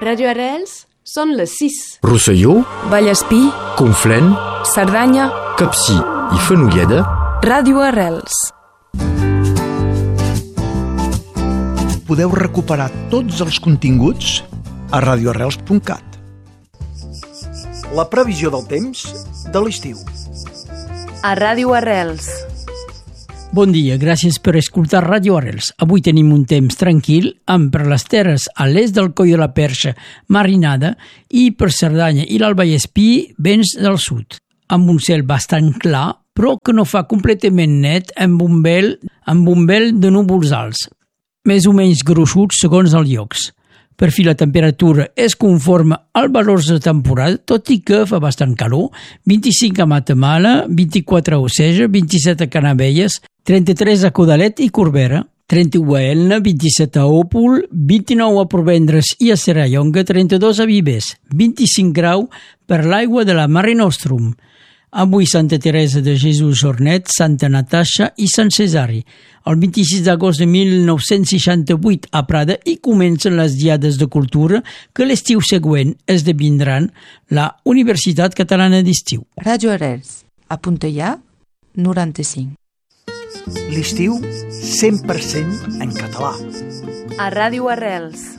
Radio Arrels són les 6. Rosselló, Vallespí, Conflent, Cerdanya, Capcir i Fenolleda. Ràdio Arrels. Podeu recuperar tots els continguts a radioarrels.cat. La previsió del temps de l'estiu. A Ràdio Arrels. Bon dia, gràcies per escoltar Ràdio Arrels. Avui tenim un temps tranquil, amb per les terres a l'est del Coll de la Perxa marinada i per Cerdanya i l'Alt Vallespí vents del sud, amb un cel bastant clar, però que no fa completament net amb un vel de núvols alts, més o menys gruixuts segons els llocs. Per fi la temperatura és conforme als valors de temporada, tot i que fa bastant calor, 25 a Matamala, 24 a Oceja, 27 a Canavelles, 33 a Codalet i Corbera, 31 a Elna, 27 a Òpol, 29 a Provendres i a Serrallonga, 32 a Vives, 25 grau per l'aigua de la Mare Nostrum. Avui Santa Teresa de Jesús Jornet, Santa Natasha i Sant Cesari. El 26 d'agost de 1968 a Prada i comencen les diades de cultura que l'estiu següent esdevindran la Universitat Catalana d'Estiu. Ràdio Arrels, a Puntellà, 95. L'estiu 100% en català. A Ràdio Arrels.